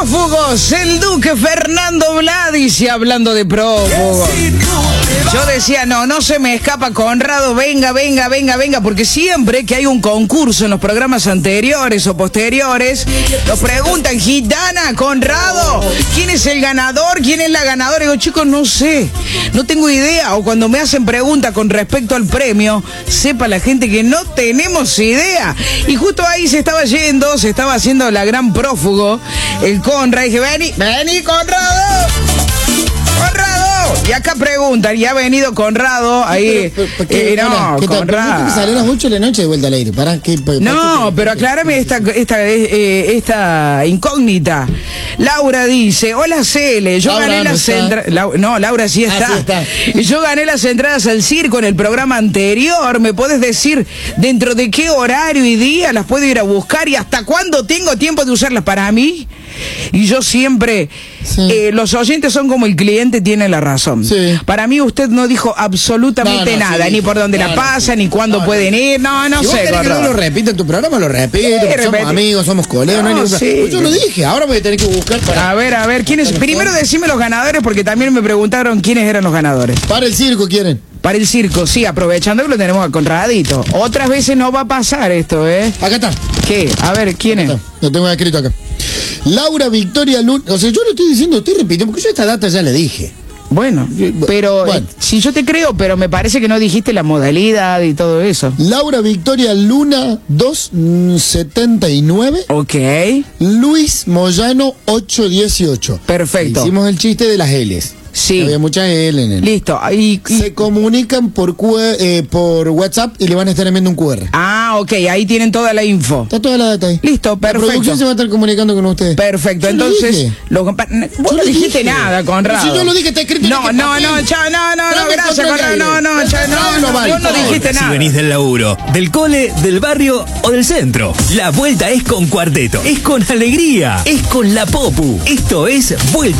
prófugos, el duque Fernando Vladici hablando de prófugos. Yo decía, no se me escapa Conrado, venga, porque siempre que hay un concurso en los programas anteriores o posteriores, nos preguntan, Gitana, Conrado, ¿quién es el ganador? ¿Quién es la ganadora? Y digo, chicos, no sé, no tengo idea. O cuando me hacen preguntas con respecto al premio, sepa la gente que no tenemos idea. Y justo ahí se estaba haciendo la gran prófugo, el Conrad, y dije, vení, Conrado. Y acá preguntan, y ha venido Conrado ahí. Conrado. ¿Que salió a las 8 de la noche de vuelta al aire? Pero aclárame esta incógnita. Laura dice, hola Cele, yo gané las entradas. Laura sí está. Y yo gané las entradas al circo en el programa anterior. ¿Me podés decir dentro de qué horario y día las puedo ir a buscar y hasta cuándo tengo tiempo de usarlas para mí? Y yo siempre, los oyentes son como el cliente, tiene la razón. Sí. Para mí usted no dijo absolutamente nada, ni por dónde la pasa, ni cuándo pueden ir, no sé. Que no lo repito en tu programa, lo repito, somos amigos, somos colegas. Yo lo dije, ahora voy a tener que buscar para... A ver, ¿quiénes? Primero decime los ganadores, porque también me preguntaron quiénes eran los ganadores. Para el circo, ¿quieren? Para el circo, sí, aprovechando que lo tenemos a Conradito. Otras veces no va a pasar esto, Acá está. ¿Qué? A ver, ¿quién es? Lo tengo escrito acá. Laura Victoria Luna. O sea, yo lo estoy diciendo, estoy repitiendo, porque yo esta data ya le dije. Bueno, pero si yo te creo, pero me parece que no dijiste la modalidad y todo eso. Laura Victoria Luna 279. Ok. Luis Moyano 818. Perfecto. Hicimos el chiste de las L's. Sí. Había muchas L en él. Listo. Se comunican por WhatsApp y le van a estar enviando un QR. Ah, ok. Ahí tienen toda la info. Está toda la data ahí. Listo, perfecto. La producción se va a estar comunicando con ustedes. Perfecto. Entonces, vos no dijiste nada, Conrado. Si yo lo dije, está escrito. No, gracias, Conrado. Vos no dijiste nada. Si venís del laburo, del cole, del barrio o del centro, la vuelta es con Cuarteto. Es con alegría. Es con la Popu. Esto es Vuelta